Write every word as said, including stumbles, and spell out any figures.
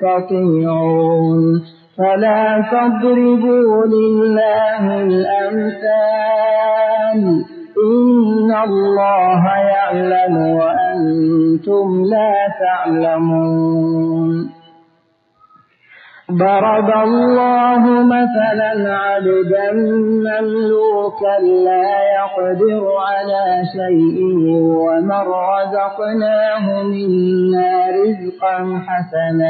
تستطيعون فلا تضربوا لله الأمثال إن الله يعلم وأنتم لا تعلمون ضرب الله مثلا عبدا مملوكا لا يقدر على شيء ومن رزقناه منا رزقا حسنا